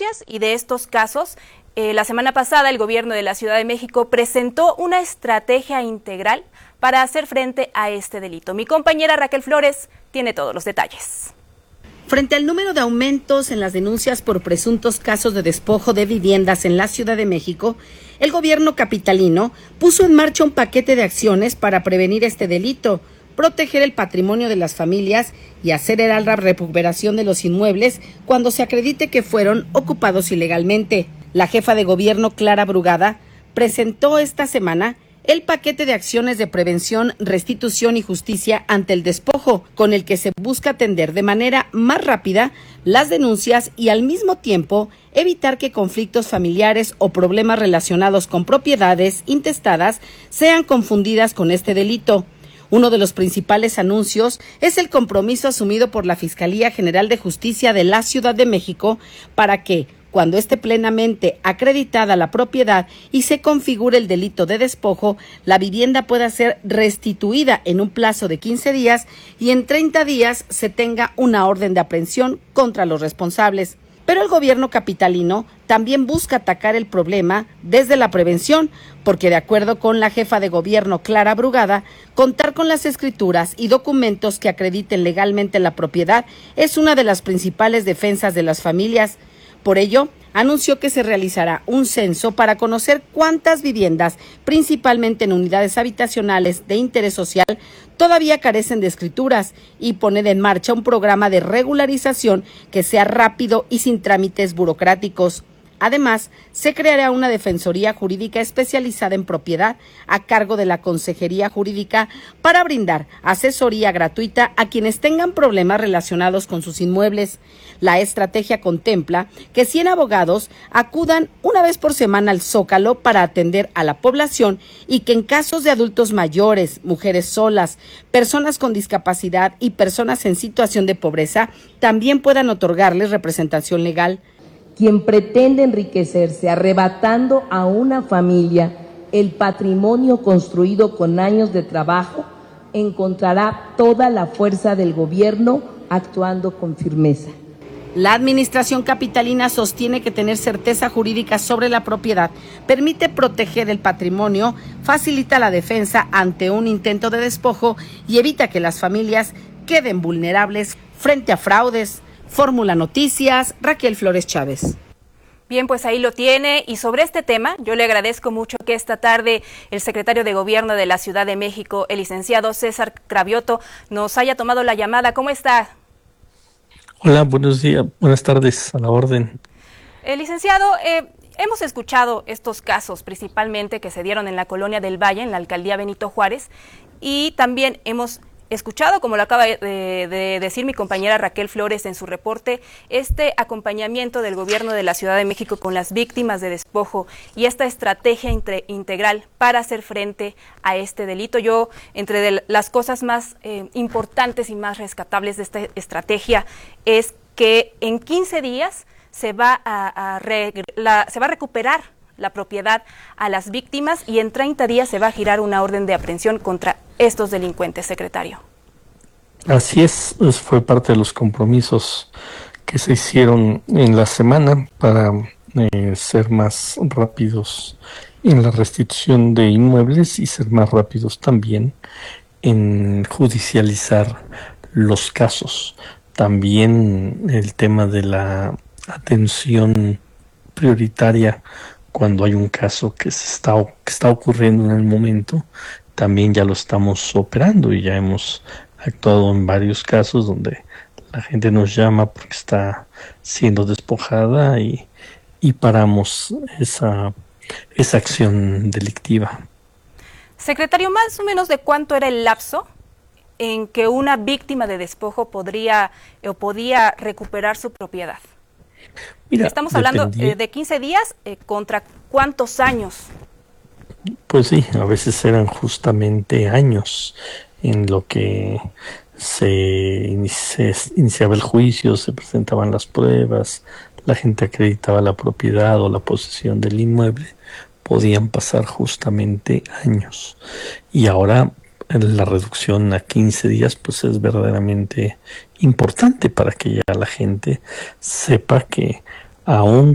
denuncias y de estos casos, la semana pasada el gobierno de la Ciudad de México presentó una estrategia integral para hacer frente a este delito. Mi compañera Raquel Flores tiene todos los detalles. Frente al número de aumentos en las denuncias por presuntos casos de despojo de viviendas en la Ciudad de México, el gobierno capitalino puso en marcha un paquete de acciones para prevenir este delito, proteger el patrimonio de las familias y acelerar la recuperación de los inmuebles cuando se acredite que fueron ocupados ilegalmente. La jefa de gobierno, Clara Brugada, presentó esta semana el paquete de acciones de prevención, restitución y justicia ante el despojo, con el que se busca atender de manera más rápida las denuncias y al mismo tiempo evitar que conflictos familiares o problemas relacionados con propiedades intestadas sean confundidas con este delito. Uno de los principales anuncios es el compromiso asumido por la Fiscalía General de Justicia de la Ciudad de México para que, cuando esté plenamente acreditada la propiedad y se configure el delito de despojo, la vivienda pueda ser restituida en un plazo de 15 días y en 30 días se tenga una orden de aprehensión contra los responsables. Pero el gobierno capitalino también busca atacar el problema desde la prevención, porque de acuerdo con la jefa de gobierno Clara Brugada, contar con las escrituras y documentos que acrediten legalmente la propiedad es una de las principales defensas de las familias. Por ello, anunció que se realizará un censo para conocer cuántas viviendas, principalmente en unidades habitacionales de interés social, todavía carecen de escrituras y poner en marcha un programa de regularización que sea rápido y sin trámites burocráticos. Además, se creará una defensoría jurídica especializada en propiedad a cargo de la Consejería Jurídica para brindar asesoría gratuita a quienes tengan problemas relacionados con sus inmuebles. La estrategia contempla que 100 abogados acudan una vez por semana al Zócalo para atender a la población y que en casos de adultos mayores, mujeres solas, personas con discapacidad y personas en situación de pobreza también puedan otorgarles representación legal. Quien pretende enriquecerse arrebatando a una familia el patrimonio construido con años de trabajo, encontrará toda la fuerza del gobierno actuando con firmeza. La administración capitalina sostiene que tener certeza jurídica sobre la propiedad permite proteger el patrimonio, facilita la defensa ante un intento de despojo y evita que las familias queden vulnerables frente a fraudes. Fórmula Noticias, Raquel Flores Chávez. Bien, pues ahí lo tiene. Y sobre este tema, yo le agradezco mucho que esta tarde el secretario de Gobierno de la Ciudad de México, el licenciado César Cravioto, nos haya tomado la llamada. ¿Cómo está? Hola, buenos días, buenas tardes, a la orden. Licenciado, hemos escuchado estos casos principalmente que se dieron en la Colonia del Valle, en la alcaldía Benito Juárez, y también hemos escuchado, como lo acaba de decir mi compañera Raquel Flores en su reporte, este acompañamiento del gobierno de la Ciudad de México con las víctimas de despojo y esta estrategia integral para hacer frente a este delito. Yo, entre las cosas más importantes y más rescatables de esta estrategia es que en 15 días se va a recuperar la propiedad a las víctimas y en 30 días se va a girar una orden de aprehensión contra estos delincuentes, secretario. Así es, fue parte de los compromisos que se hicieron en la semana para ser más rápidos en la restitución de inmuebles y ser más rápidos también en judicializar los casos. También el tema de la atención prioritaria cuando hay un caso que está ocurriendo en el momento, también ya lo estamos operando y ya hemos actuado en varios casos donde la gente nos llama porque está siendo despojada y paramos esa acción delictiva. Secretario, más o menos ¿de cuánto era el lapso en que una víctima de despojo podía recuperar su propiedad? Mira, estamos hablando de 15 días contra ¿cuántos años? Pues sí, a veces eran justamente años en lo que se iniciaba el juicio, se presentaban las pruebas, la gente acreditaba la propiedad o la posesión del inmueble, podían pasar justamente años. Y ahora la reducción a 15 días pues es verdaderamente importante para que ya la gente sepa que aún